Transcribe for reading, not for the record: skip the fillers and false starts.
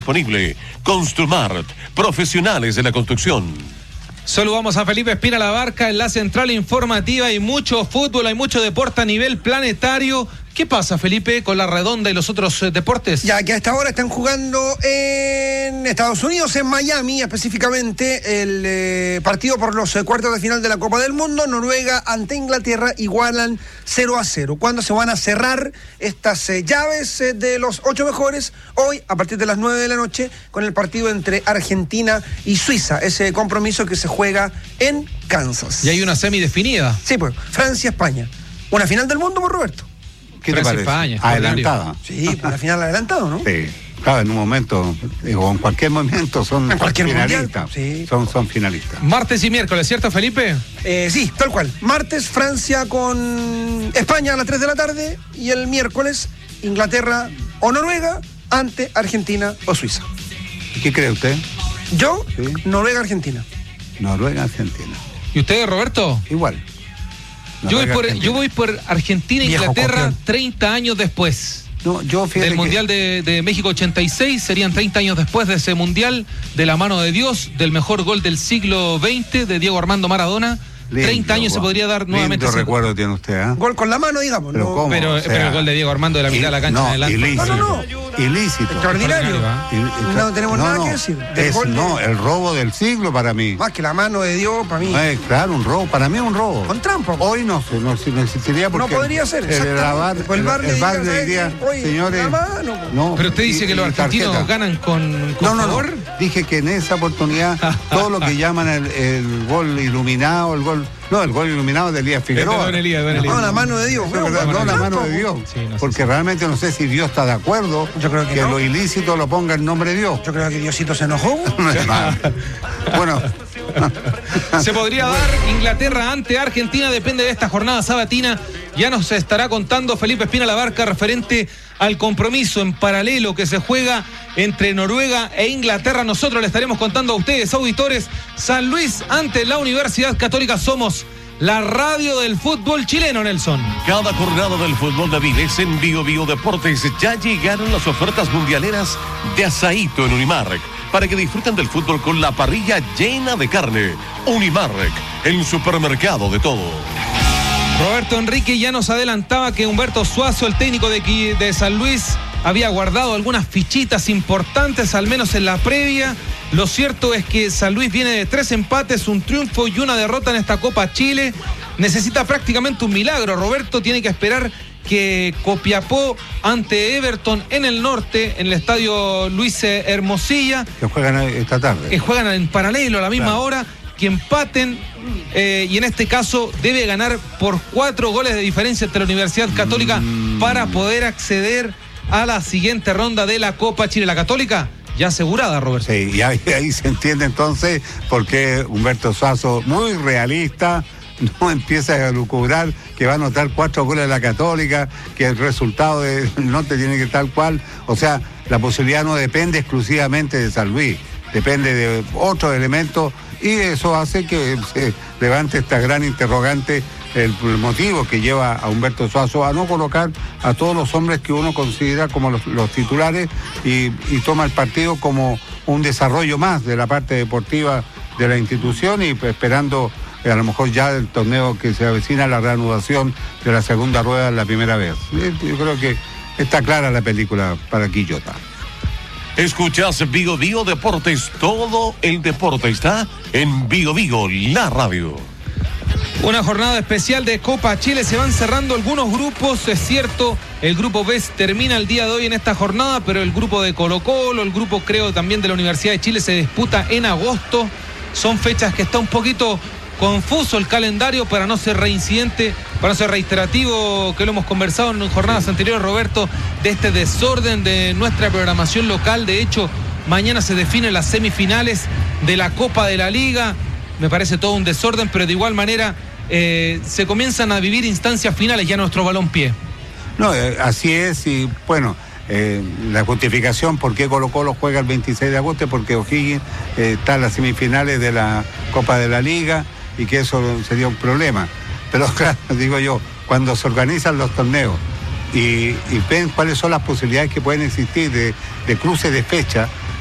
Disponible. Construmart, profesionales de la construcción. Saludamos a Felipe Espina Labarca en la central informativa. Hay mucho fútbol, hay mucho deporte a nivel planetario. ¿Qué pasa, Felipe, con la redonda y los otros deportes? Ya que a esta hora están jugando en Estados Unidos, en Miami específicamente, el partido por los cuartos de final de la Copa del Mundo. Noruega ante Inglaterra igualan 0-0. ¿Cuándo se van a cerrar estas llaves de los 8 mejores? Hoy, a partir de las 9 de la noche, con el partido entre Argentina y Suiza. Ese compromiso que se juega en Kansas. Y hay una semi definida. Sí, pues, Francia-España. Una final del mundo, por Roberto. ¿Qué te parece? España, adelantada. Sí, la final adelantado, ¿no? Sí, claro, en un momento, digo, en cualquier momento son finalistas. Sí. Son finalistas. Martes y miércoles, ¿cierto, Felipe? Sí, tal cual. Martes, Francia con España a las 3 de la tarde. Y el miércoles, Inglaterra o Noruega ante Argentina o Suiza. ¿Qué cree usted? Yo, Sí. Noruega-Argentina. Noruega-Argentina. ¿Y usted, Roberto? Igual. Yo voy por Argentina e Viejo Inglaterra copión. 30 años después. No, yo fíjate Del Mundial de México 86, serían 30 años después de ese Mundial, de la mano de Dios, del mejor gol del siglo XX, de Diego Armando Maradona. 30 años se podría dar nuevamente. Lindo recuerdo tiene usted, ¿eh? Gol con la mano, digamos. Pero ¿no? ¿cómo? Pero el gol de Diego Armando de la mitad de la cancha en adelante. Ilícito. No. Ilícito. Extraordinario. No tenemos nada que decir. Del gol el robo del siglo para mí. Más que la mano de Dios, para mí. Claro, un robo. Para mí es un robo. Con trampa. Hoy no existiría porque No podría ser, exactamente. El VAR le diría, oye, señores, la mano. no. Pero usted dice que los argentinos tarjeta. ganan con favor. No. Dije que en esa oportunidad todo lo que llaman el gol iluminado, el gol iluminado de Elías Figueroa. Don Elías. No, la mano de Dios. Es verdad, no la mano de Dios. Sí, no sé Porque realmente no sé si Dios está de acuerdo Yo creo que no. lo ilícito lo ponga en nombre de Dios. Yo creo que Diosito se enojó. Bueno. Se podría dar Inglaterra ante Argentina, depende de esta jornada sabatina. Ya nos estará contando Felipe Espina Labarca referente al compromiso en paralelo que se juega entre Noruega e Inglaterra. Nosotros le estaremos contando a ustedes, auditores. San Luis ante la Universidad Católica. Somos la radio del fútbol chileno, Nelson. Cada jornada del fútbol de Vives en Bio Deportes. Ya llegaron las ofertas mundialeras de Asaíto en Unimark, para que disfruten del fútbol con la parrilla llena de carne. Unimark, el supermercado de todo. Roberto Enrique ya nos adelantaba que Humberto Suazo, el técnico de San Luis, había guardado algunas fichitas importantes, al menos en la previa. Lo cierto es que San Luis viene de 3 empates, un triunfo y una derrota en esta Copa Chile. Necesita prácticamente un milagro. Roberto tiene que esperar que Copiapó ante Everton en el norte, en el estadio Luis Hermosilla. Que juegan esta tarde. Que juegan en paralelo a la misma hora, que empaten. Y en este caso debe ganar por 4 goles de diferencia entre la Universidad Católica para poder acceder a la siguiente ronda de la Copa Chile. La Católica ya asegurada, Roberto. Sí, y ahí se entiende entonces por qué Humberto Suazo, muy realista, no empieza a lucubrar que va a anotar 4 goles de la Católica, que el resultado del norte tiene que tal cual. O sea, la posibilidad no depende exclusivamente de San Luis, depende de otros elementos, y eso hace que se levante esta gran interrogante, el motivo que lleva a Humberto Suazo a no colocar a todos los hombres que uno considera como los titulares y toma el partido como un desarrollo más de la parte deportiva de la institución, y esperando a lo mejor ya el torneo que se avecina, la reanudación de la segunda rueda la primera vez. Yo creo que está clara la película para Quillota. Escuchás Bio Deportes, todo el deporte está en Bio, la radio. Una jornada especial de Copa Chile, se van cerrando algunos grupos, es cierto, el grupo B termina el día de hoy en esta jornada, pero el grupo de Colo-Colo, el grupo creo también de la Universidad de Chile se disputa en agosto. Son fechas que está un poquito confuso el calendario para no ser reincidente, para no ser reiterativo, que lo hemos conversado en jornadas anteriores, Roberto, de este desorden de nuestra programación local. De hecho, mañana se definen las semifinales de la Copa de la Liga. Me parece todo un desorden, pero de igual manera se comienzan a vivir instancias finales ya nuestro balompié. No, así es, y bueno, la justificación por qué Colo-Colo juega el 26 de agosto es porque O'Higgins está en las semifinales de la Copa de la Liga, y que eso sería un problema. Pero claro, digo yo, cuando se organizan los torneos y ven cuáles son las posibilidades que pueden existir de cruce de fecha,